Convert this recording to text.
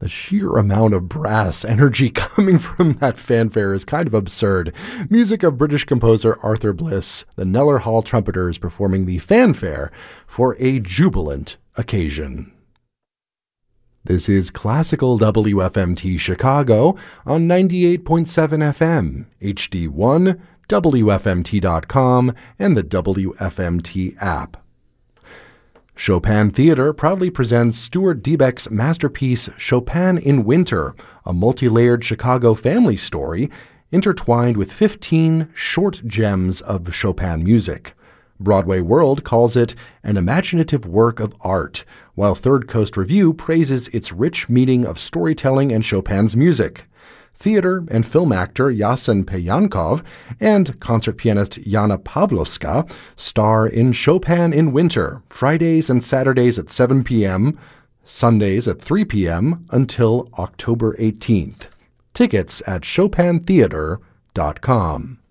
The sheer amount of brass energy coming from that fanfare is kind of absurd. Music of British composer Arthur Bliss, the Kneller Hall Trumpeters performing the fanfare for a jubilant occasion. This is Classical WFMT Chicago on 98.7 FM, HD1, WFMT.com, and the WFMT app. Chopin Theatre proudly presents Stuart Diebeck's masterpiece Chopin in Winter, a multi-layered Chicago family story intertwined with 15 short gems of Chopin music. Broadway World calls it an imaginative work of art, while Third Coast Review praises its rich meeting of storytelling and Chopin's music. Theater and film actor Yasen Peyankov and concert pianist Yana Pavlovska star in Chopin in Winter, Fridays and Saturdays at 7 p.m., Sundays at 3 p.m. until October 18th. Tickets at chopintheater.com.